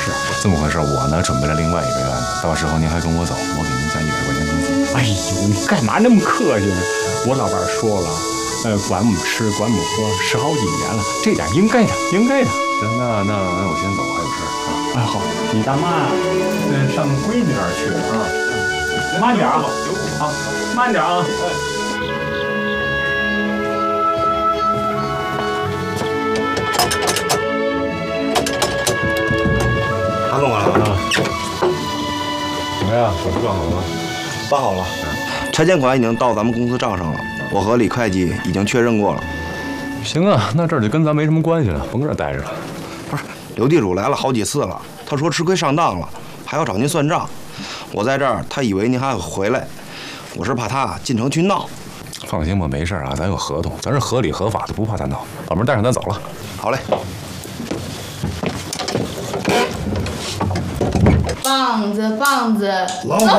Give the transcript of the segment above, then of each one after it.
是这么回事，我呢准备了另外一个院子，到时候您还跟我走，我给您加100块钱工资。 哎呦，你干嘛那么客气呢？我老伴说了，管我们吃，管我们喝，10好几年了，这点应该的，应该的。 那我先走，还有事啊。 哎，好，你大妈上闺女那儿去了啊。慢点啊，啊，慢点啊。 韩总啊， 怎么样？手续办好了吗？ 办好了，拆迁款已经到咱们公司账上了，我和李会计已经确认过了。 行啊，那这儿就跟咱没什么关系了，甭搁这待着了。 不是，刘地主来了好几次了，他说吃亏上当了，还要找您算账。我在这儿，他以为您还会回来，我是怕他进城去闹。 放心吧，没事啊，咱有合同，咱是合理合法的，不怕他闹。把门带上，咱走了。 好嘞。 棒子， 老虎，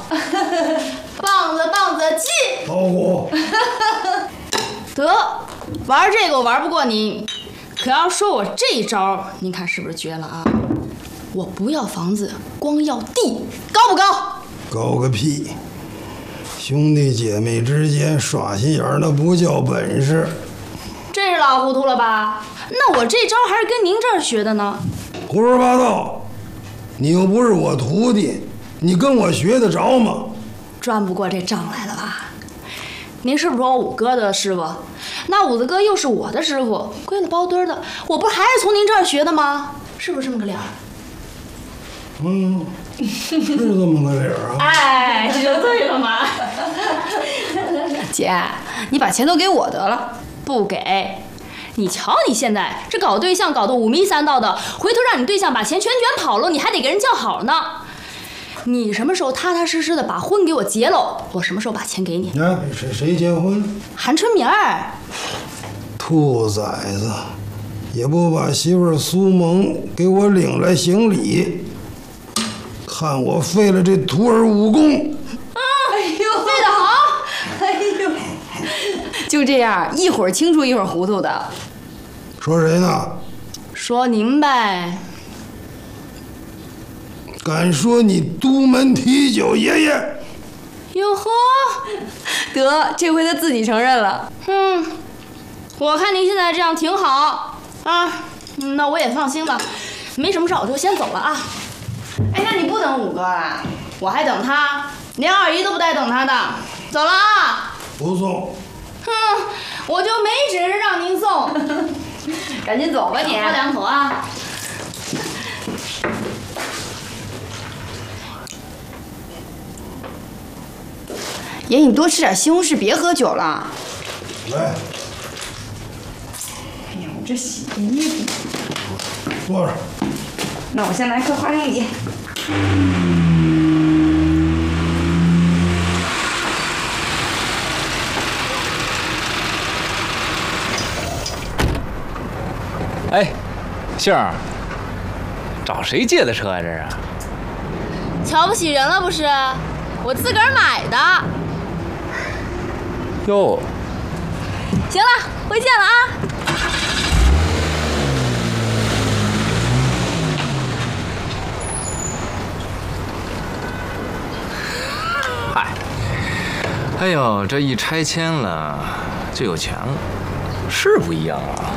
棒子进。 老虎， 得，玩这个我玩不过您，可要说我这一招，您看是不是绝了啊？我不要房子，光要地，高不高？ 高个屁！兄弟姐妹之间耍心眼儿那不叫本事。 真是老糊涂了吧？那我这招还是跟您这儿学的呢。 胡说八道！你又不是我徒弟，你跟我学得着吗？ 转不过这账来了吧？您是不是我五哥的师傅？那五子哥又是我的师傅，归了包堆的，我不还是从您这儿学的吗？是不是这么个理儿？ 嗯，是这么个理儿啊。 哎，这就对了嘛。姐，你把钱都给我得了。不给。你瞧你现在这搞对象搞得5迷3道的，回头让你对象把钱全卷跑了，你还得给人叫好呢。你什么时候踏踏实实的把婚给我结了，我什么时候把钱给你。 哎，谁结婚？ 韩春明儿。 兔崽子，也不把媳妇儿苏萌给我领来行礼，看我废了这徒儿武功。 哎呦，废得好！哎呦， 就这样，一会儿清楚一会儿糊涂的。 说谁呢？ 说您呗。 敢说你都门提酒爷爷？ 哟呵， 得，这回他自己承认了。 我看您现在这样挺好啊，那我也放心了。没什么事，我就先走了啊。哎，那你不等五哥啦？我还等他，连二姨都不带等他的。走了啊。 不送。 我就没指着让您送。 赶紧走吧你。 喝2口啊。 爷，你多吃点西红柿，别喝酒了。 来。 哎呀，我这洗的衣服。 坐着。 那我先来颗花生米。 哎，杏儿，找谁借的车呀？这是？ 瞧不起人了不是？我自个儿买的。 哟。 行了，回见了啊。 嗨，哎呦，这一拆迁了就有钱了，是不一样啊。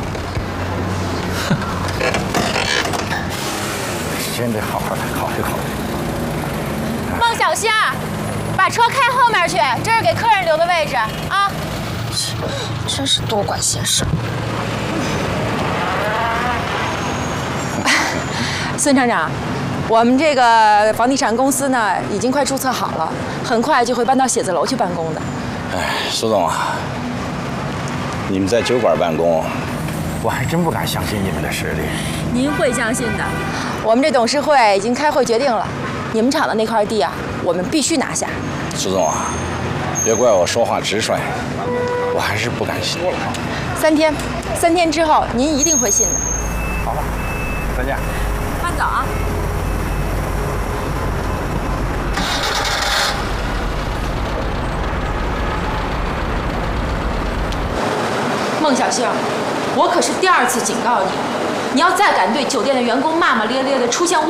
先得好好的考虑考虑。 孟小仙儿，把车开后面去，这是给客人留的位置啊！ 真是多管闲事。 孙厂长，我们这个房地产公司呢，已经快注册好了，很快就会搬到写字楼去办公的。 哎，苏总啊，你们在酒馆办公， 我还真不敢相信你们的实力。 您会相信的。我们这董事会已经开会决定了，你们厂的那块地啊，我们必须拿下。 苏总啊，别怪我说话直率，我还是不敢信。 3天之后您一定会信的。 好吧，再见。 慢走啊。孟小杏，我可是第2次警告你，你要再敢对酒店的员工骂骂咧咧的，出现